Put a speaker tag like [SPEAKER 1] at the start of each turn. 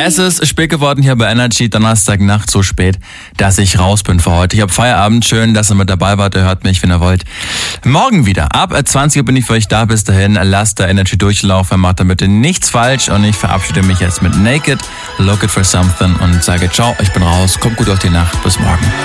[SPEAKER 1] Es ist spät geworden hier bei Energy, Donnerstagnacht, so spät, dass ich raus bin für heute. Ich habe Feierabend, schön, dass ihr mit dabei wart, ihr hört mich, wenn ihr wollt. Morgen wieder, ab 20 Uhr bin ich für euch da, bis dahin, lasst der Energy durchlaufen, macht da bitte nichts falsch und ich verabschiede mich jetzt mit Naked, Look It For Something und sage ciao, ich bin raus, kommt gut durch die Nacht, bis morgen.